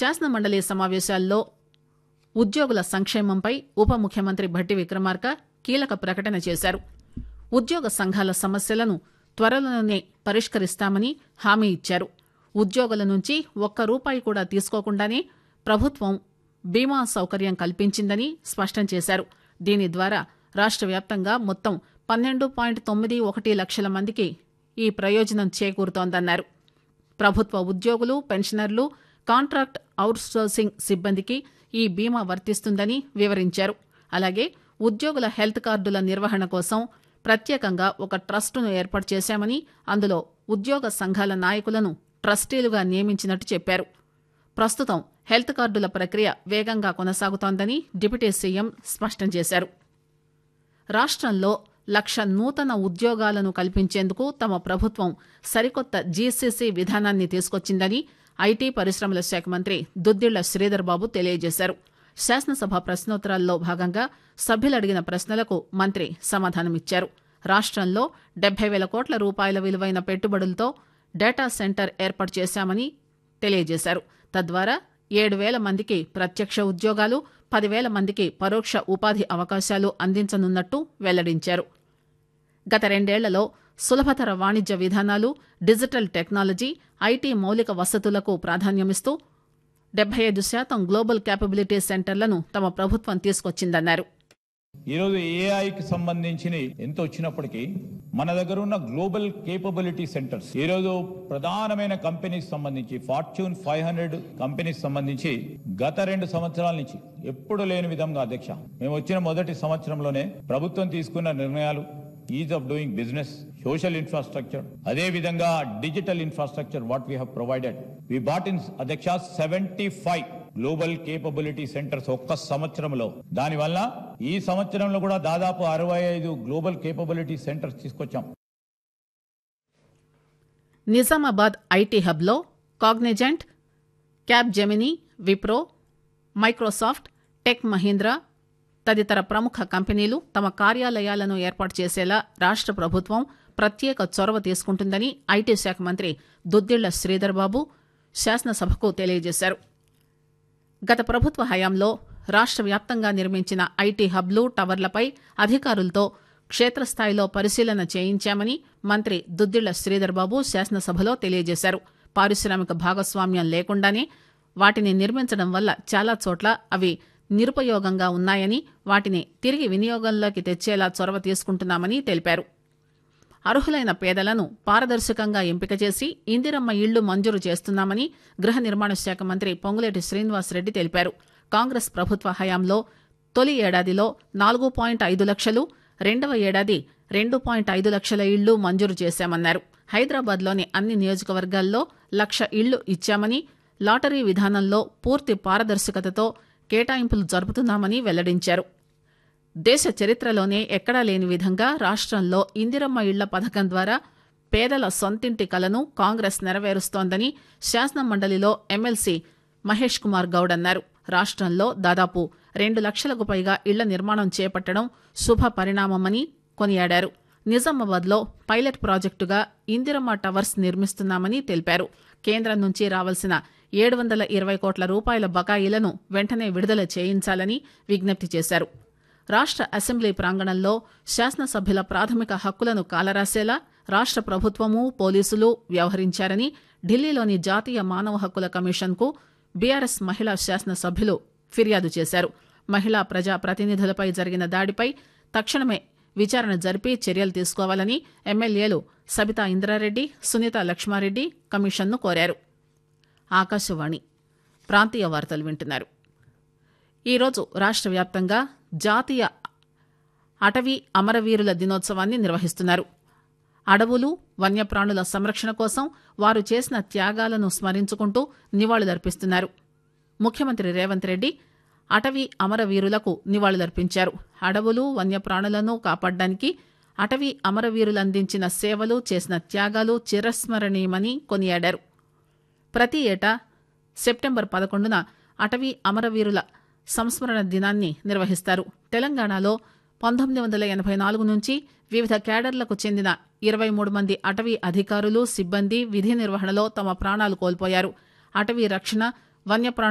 శాసనమండలి సమావేశాల్లో ఉద్యోగుల సంక్షేమంపై ఉప ముఖ్యమంత్రి భట్టి విక్రమార్క కీలక ప్రకటన చేశారు. ఉద్యోగ సంఘాల సమస్యలను త్వరలోనే పరిష్కరిస్తామని హామీ ఇచ్చారు. ఉద్యోగుల నుంచి ఒక్క రూపాయి కూడా తీసుకోకుండానే ప్రభుత్వం బీమా సౌకర్యం కల్పించిందని స్పష్టం చేశారు. దీని ద్వారా రాష్ట్ర వ్యాప్తంగా మొత్తం 12.91 లక్షల మందికి ఈ ప్రయోజనం చేకూరుతోందన్నారు. ప్రభుత్వ ఉద్యోగులు, పెన్షనర్లు, కాంట్రాక్ట్ అవుట్సోర్సింగ్ సిబ్బందికి ఈ బీమా వర్తిస్తుందని వివరించారు. అలాగే ఉద్యోగుల హెల్త్ కార్డుల నిర్వహణ కోసం ప్రత్యేకంగా ఒక ట్రస్టును ఏర్పాటు చేశామని, అందులో ఉద్యోగ సంఘాల నాయకులను ట్రస్టీలుగా నియమించినట్టు చెప్పారు. ప్రస్తుతం హెల్త్ కార్డుల ప్రక్రియ వేగంగా కొనసాగుతోందని డిప్యూటీ సీఎం స్పష్టం చేశారు. రాష్ట్రంలో 1,00,000 నూతన ఉద్యోగాలను కల్పించేందుకు తమ ప్రభుత్వం సరికొత్త జీసీసీ విధానాన్ని తీసుకొచ్చిందని ఐటీ పరిశ్రమల శాఖ మంత్రి దుద్దిళ్ల శ్రీధర్ బాబు తెలియజేశారు. శాసనసభ ప్రశ్నోత్తరాల్లో భాగంగా సభ్యులు అడిగిన ప్రశ్నలకు మంత్రి సమాధానమిచ్చారు. రాష్ట్రంలో 70,000 కోట్ల రూపాయల విలువైన పెట్టుబడులతో డేటా సెంటర్ ఏర్పాటు చేశామని తెలియజేశారు. తద్వారా 7,000 మందికి ప్రత్యక్ష ఉద్యోగాలు, 10,000 మందికి పరోక్ష ఉపాధి అవకాశాలు అందించనున్నట్టు వెల్లడించారు. గత 2 ఏళ్లలో సులభతర వాణిజ్య విధానాలు, డిజిటల్ టెక్నాలజీ, ఐటీ మౌలిక వసతులకు ప్రాధాన్యమిస్తూ 75% గ్లోబల్ క్యాపబిలిటీ సెంటర్లను తమ ప్రభుత్వం తీసుకొచ్చిందన్నారు. ఈరోజు ఏఐకి సంబంధించి ఎంత వచ్చినప్పటికీ మన దగ్గర ఉన్న గ్లోబల్ కేపబిలిటీ సెంటర్స్ ఈరోజు ప్రధానమైన కంపెనీస్ సంబంధించి ఫార్చ్యూన్ 500 కంపెనీస్ సంబంధించి గత 2 సంవత్సరాల నుంచి ఎప్పుడు లేని విధంగా అధ్యక్ష మేము వచ్చిన మొదటి సంవత్సరంలోనే ప్రభుత్వం తీసుకున్న నిర్ణయాలు, is of doing business, social infrastructure, అదే విధంగా digital infrastructure what we have provided. We bought in అధ్యక్ష 75 గ్లోబల్ కేపబిలిటీ సెంటర్స్ ఒక్క సంవత్సరంలో. దానివల్ల ఈ సంవత్సరంలో కూడా దాదాపు 65 గ్లోబల్ కేపబిలిటీ సెంటర్స్ తీసుకొచ్చాం. Nizamabad IT హబ్లో Cognizant, cab Gemini, Wipro, Microsoft, tech Mahindra తదితర ప్రముఖ కంపెనీలు తమ కార్యాలయాలను ఏర్పాటు చేసేలా రాష్ట్ర ప్రభుత్వం ప్రత్యేక చొరవ తీసుకుంటుందని ఐటీ శాఖ మంత్రి దుద్దిళ్ల శ్రీధర్ బాబు శాసనసభకు తెలియజేశారు. గత ప్రభుత్వ హయాంలో రాష్ట్ర వ్యాప్తంగా నిర్మించిన ఐటీ హబ్లు, టవర్లపై అధికారులతో క్షేత్రస్థాయిలో పరిశీలన చేయించామని మంత్రి దుద్దిళ్ల శ్రీధర్ బాబు శాసనసభలో తెలియజేశారు. పారిశ్రామిక భాగస్వామ్యం లేకుండానే వాటిని నిర్మించడం వల్ల చాలా చోట్ల అవి నిరుపయోగంగా ఉన్నాయని, వాటిని తిరిగి వినియోగంలోకి తెచ్చేలా చొరవ తీసుకుంటున్నామని తెలిపారు. అర్హులైన పేదలను పారదర్శకంగా ఎంపిక చేసి ఇందిరమ్మ ఇళ్లు మంజూరు చేస్తున్నామని గృహ నిర్మాణ శాఖ మంత్రి పొంగులేటి శ్రీనివాసరెడ్డి తెలిపారు. కాంగ్రెస్ ప్రభుత్వ హయాంలో తొలి ఏడాదిలో 4.5 లక్షలు, రెండవ ఏడాది 2.5 లక్షల ఇళ్లు మంజూరు చేశామన్నారు. హైదరాబాద్లోని అన్ని నియోజకవర్గాల్లో 1,00,000 ఇళ్లు ఇచ్చామని, లాటరీ విధానంలో పూర్తి పారదర్శకతతో కేటాయింపులు జరుపుతున్నామని వెల్లడించారు. దేశ చరిత్రలోనే ఎక్కడా లేని విధంగా రాష్ట్రంలో ఇందిరమ్మ ఇళ్ల పథకం ద్వారా పేదల సొంతింటి కలను కాంగ్రెస్ నెరవేరుస్తోందని శాసన మండలిలో ఎమ్మెల్సీ మహేష్ కుమార్ గౌడ్ అన్నారు. రాష్ట్రంలో దాదాపు 2 లక్షలకు పైగా ఇళ్ల నిర్మాణం చేపట్టడం శుభ పరిణామమని కొనియాడారు. నిజామాబాద్లో పైలట్ ప్రాజెక్టుగా ఇందిరమ్మ టవర్స్ నిర్మిస్తున్నామని తెలిపారు. కేంద్రం నుంచి రావాల్సిన 720 కోట్ల రూపాయల బకాయిలను వెంటనే విడుదల చేయించాలని విజ్ఞప్తి చేశారు. రాష్ట్ర అసెంబ్లీ ప్రాంగణంలో శాసనసభ్యుల ప్రాథమిక హక్కులను కాలరాసేలా రాష్ట్ర ప్రభుత్వము, పోలీసులు వ్యవహరించారని ఢిల్లీలోని జాతీయ మానవ హక్కుల కమిషన్కు బీఆర్ఎస్ మహిళా శాసనసభ్యులు ఫిర్యాదు చేశారు. మహిళా ప్రజా ప్రతినిధులపై జరిగిన దాడిపై తక్షణమే విచారణ జరిపి చర్యలు తీసుకోవాలని ఎమ్మెల్యేలు సబితా ఇంద్రారెడ్డి, సునీత లక్ష్మారెడ్డి కమిషన్ను కోరారు. ఆకాశవాణి ప్రాంతీయ వార్తలు వింటున్నారు. ఈరోజు రాష్ట్ర వ్యాప్తంగా జాతీయ అటవీ అమరవీరుల దినోత్సవాన్ని నిర్వహిస్తున్నారు. అడవులు, వన్యప్రాణుల సంరక్షణ కోసం వారు చేసిన త్యాగాలను స్మరించుకుంటూ నివాళులర్పిస్తున్నారు. ముఖ్యమంత్రి రేవంత్ రెడ్డి అటవీ అమరవీరులకు నివాళులర్పించారు. అడవులు, వన్యప్రాణులను కాపాడడానికి అటవీ అమరవీరులందించిన సేవలు, చేసిన త్యాగాలు చిరస్మరణీయమని కొనియాడారు. ప్రతి ఏటా సెప్టెంబర్ 11న అటవీ అమరవీరుల సంస్మరణ దినాన్ని నిర్వహిస్తారు. తెలంగాణలో 1984 నుంచి వివిధ క్యాడర్లకు చెందిన 23 మంది అటవీ అధికారులు, సిబ్బంది విధి నిర్వహణలో తమ ప్రాణాలు కోల్పోయారు. అటవీ రక్షణ, వన్యప్రాణుల